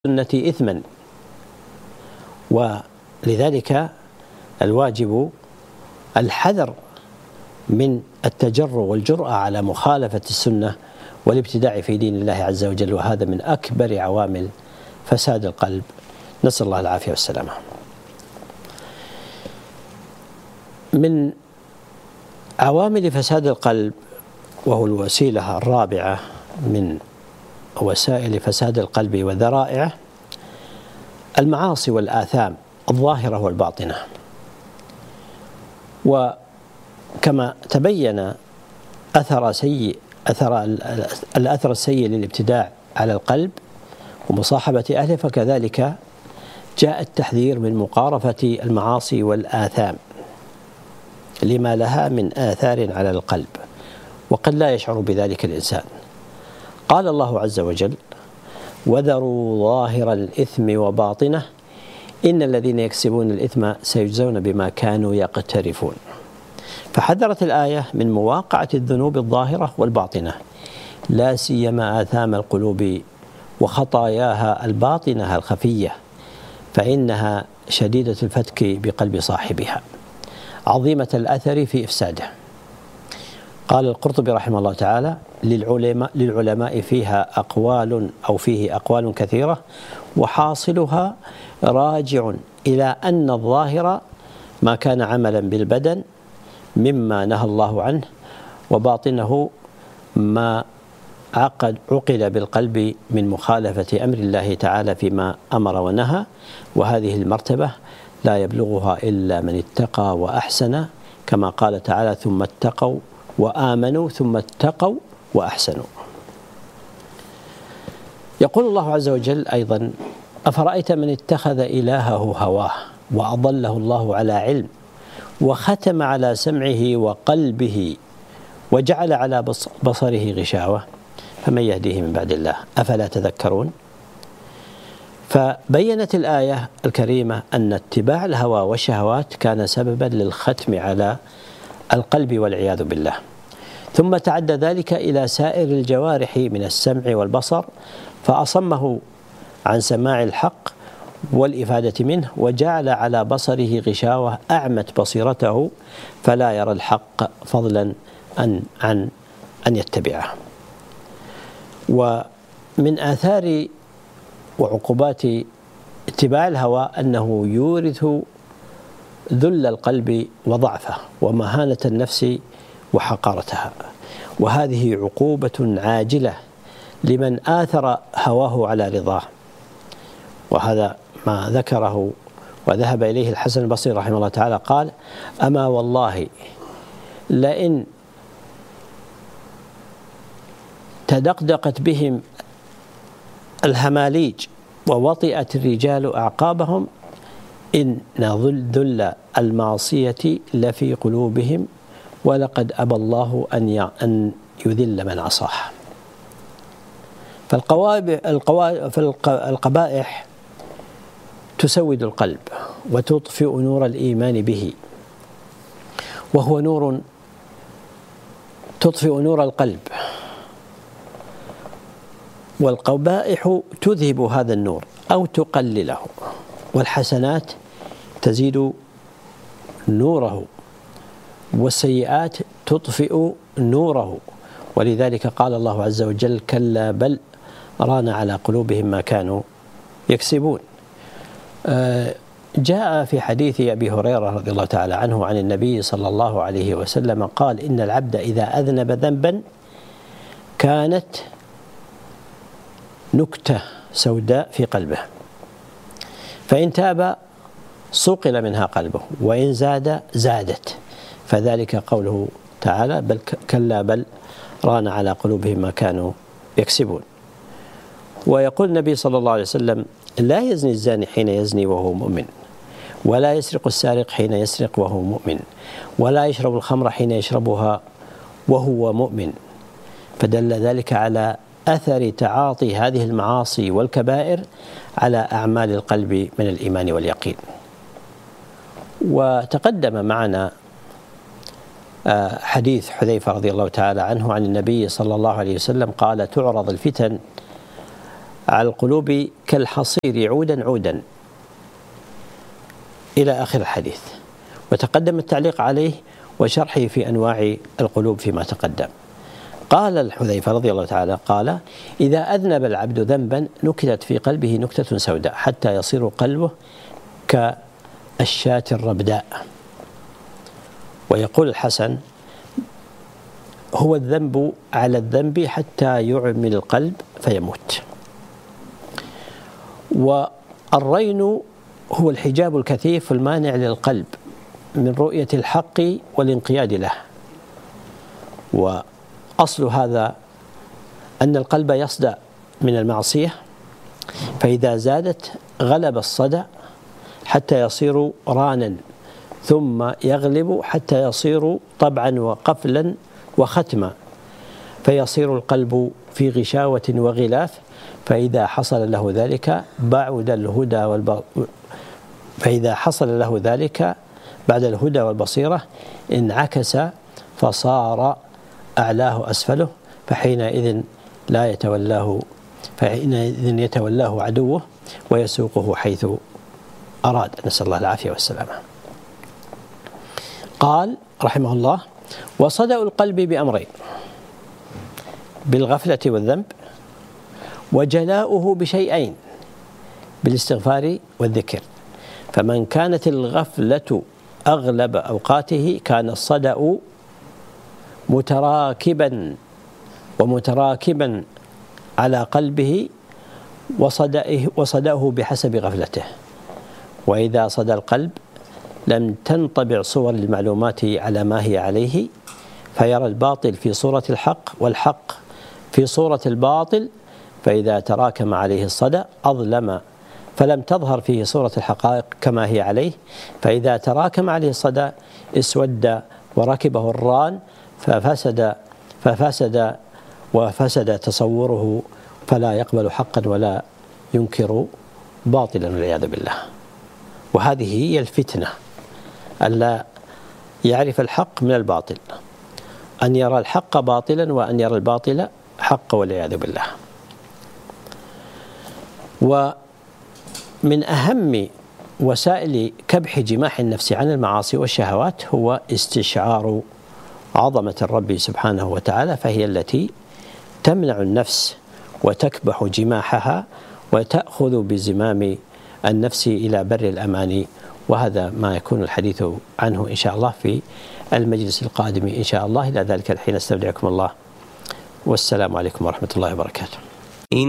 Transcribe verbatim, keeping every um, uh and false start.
السنة إثما، ولذلك الواجب الحذر من التجرؤ والجرأة على مخالفة السنة والابتداع في دين الله عز وجل، وهذا من أكبر عوامل فساد القلب، نسأل الله العافية والسلامة. من عوامل فساد القلب، وهو الوسيلة الرابعة من وسائل فساد القلب وذرائعه، المعاصي والآثام الظاهرة والباطنة. وكما تبين أثر سيء أثر الأثر السيء للابتداع على القلب ومصاحبة أهله، فكذلك جاء التحذير من مقارفة المعاصي والآثام لما لها من آثار على القلب، وقد لا يشعر بذلك الإنسان. قال الله عز وجل: وذروا ظاهر الإثم وباطنه إن الذين يكسبون الإثم سيجزون بما كانوا يقترفون. فحذرت الآية من مواقعة الذنوب الظاهرة والباطنة، لا سيما آثام القلوب وخطاياها الباطنة الخفية، فإنها شديدة الفتك بقلب صاحبها، عظيمة الأثر في إفساده. قال القرطبي رحمه الله تعالى: للعلماء, للعلماء فيها أقوال أو فيه أقوال كثيرة، وحاصلها راجع إلى أن الظاهر ما كان عملا بالبدن مما نهى الله عنه، وباطنه ما عقد عقل بالقلب من مخالفة أمر الله تعالى فيما أمر ونهى، وهذه المرتبة لا يبلغها إلا من اتقى وأحسن، كما قال تعالى: ثم اتقوا وآمنوا ثم اتقوا وأحسنوا. يقول الله عز وجل أيضا: أفرأيت من اتخذ إلهه هواه وأضله الله على علم وختم على سمعه وقلبه وجعل على بصره غشاوة فمن يهديه من بعد الله أفلا تذكرون. فبينت الآية الكريمة أن اتباع الهوى والشهوات كان سببا للختم على القلب والعياذ بالله، ثم تعدى ذلك إلى سائر الجوارح من السمع والبصر، فأصمه عن سماع الحق والإفادة منه، وجعل على بصره غشاوة أعمت بصيرته فلا يرى الحق فضلا عن أن, أن يتبعه. ومن آثار وعقوبات اتباع الهوى أنه يورث ذل القلب وضعفه ومهانة النفس وحقارتها، وهذه عقوبة عاجلة لمن آثر هواه على رضاه. وهذا ما ذكره وذهب إليه الحسن البصري رحمه الله تعالى، قال: أما والله لئن تدقدقت بهم الهماليج ووطئت الرجال أعقابهم إن ذل المعصية لفي قلوبهم ولقد أبى الله أن أن يذل من عصاه. فالقبائح تسود القلب وتطفئ نور الإيمان به، وهو نور تطفئ نور القلب، والقبائح تذهب هذا النور أو تقلله، والحسنات تزيد نوره، والسيئات تطفئ نوره. ولذلك قال الله عز وجل: كلا بل ران على قلوبهم ما كانوا يكسبون. جاء في حديث أبي هريرة رضي الله تعالى عنه عن النبي صلى الله عليه وسلم قال: إن العبد إذا أذنب ذنبا كانت نكتة سوداء في قلبه، فإن تاب صقل منها قلبه، وإن زاد زادت، فذلك قوله تعالى: بل كلا بل ران على قلوبهم ما كانوا يكسبون. ويقول النبي صلى الله عليه وسلم: لا يزني الزاني حين يزني وهو مؤمن، ولا يسرق السارق حين يسرق وهو مؤمن، ولا يشرب الخمر حين يشربها وهو مؤمن. فدل ذلك على أثر تعاطي هذه المعاصي والكبائر على أعمال القلب من الإيمان واليقين. وتقدم معنا حديث حذيفة رضي الله تعالى عنه عن النبي صلى الله عليه وسلم قال: تعرض الفتن على القلوب كالحصير عودا عودا إلى آخر الحديث، وتقدم التعليق عليه وشرحه في أنواع القلوب فيما تقدم. قال الحذيفة رضي الله تعالى قال: إذا أذنب العبد ذنبا نكتت في قلبه نكتة سوداء حتى يصير قلبه كالشاة الربداء. ويقول الحسن: هو الذنب على الذنب حتى يعمل القلب فيموت. والرين هو الحجاب الكثيف المانع للقلب من رؤية الحق والانقياد له. وأصل هذا أن القلب يصدأ من المعصية، فإذا زادت غلب الصدأ حتى يصير رانا، ثم يغلب حتى يصير طبعا وقفلا وختما، فيصير القلب في غشاوة وغلاف. فإذا حصل له ذلك بعد الهدى والب... فإذا حصل له ذلك بعد الهدى والبصيرة انعكس فصار أعلاه أسفله، فحينئذ لا يتولاه فحينئذ يتولاه عدوه ويسوقه حيث أراد، نسأل الله العافية والسلامة. قال رحمه الله: وصدأ القلب بأمرين: بالغفلة والذنب، وجلاؤه بشيئين: بالاستغفار والذكر. فمن كانت الغفلة أغلب أوقاته كان الصدأ متراكبا ومتراكبا على قلبه وصدأه, وصدأه بحسب غفلته. وإذا صدى القلب لم تنطبع صور المعلومات على ما هي عليه، فيرى الباطل في صورة الحق والحق في صورة الباطل، فإذا تراكم عليه الصدى أظلم فلم تظهر فيه صورة الحقائق كما هي عليه، فإذا تراكم عليه الصدى اسود وركبه الران ففسد ففسد وفسد تصوره، فلا يقبل حقا ولا ينكر باطلا والعياذ بالله. وهذه هي الفتنة، ألا يعرف الحق من الباطل، أن يرى الحق باطلا وأن يرى الباطل حق والعياذ بالله. ومن أهم وسائل كبح جماح النفس عن المعاصي والشهوات هو استشعار عظمة الرب سبحانه وتعالى، فهي التي تمنع النفس وتكبح جماحها وتأخذ بزمام النفس إلى بر الأمان. وهذا ما يكون الحديث عنه إن شاء الله في المجلس القادم إن شاء الله. إلى ذلك الحين استودعكم الله، والسلام عليكم ورحمة الله وبركاته.